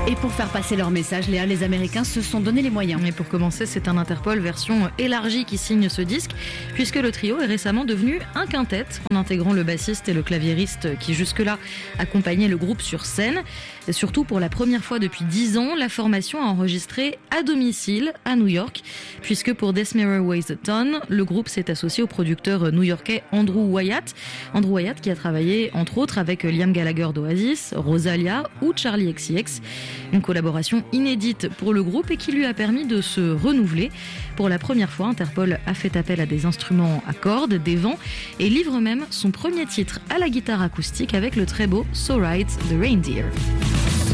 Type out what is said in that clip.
Et pour faire passer leur message, Léa, les Américains se sont donné les moyens. Et pour commencer, c'est un Interpol version élargie qui signe ce disque, puisque le trio est récemment devenu un quintet, en intégrant le bassiste et le claviériste qui jusque-là accompagnaient le groupe sur scène. Et surtout, pour la première fois depuis 10 ans, la formation a enregistré à domicile à New York, puisque pour This Mirror Weighs a Ton, le groupe s'est associé au producteur new-yorkais Andrew Wyatt. Andrew Wyatt qui a travaillé entre autres avec Liam Gallagher d'Oasis, Rosalia ou Charli XCX. Une collaboration inédite pour le groupe et qui lui a permis de se renouveler. Pour la première fois, Interpol a fait appel à des instruments à cordes, des vents, et livre même son premier titre à la guitare acoustique avec le très beau So Right the Reindeer.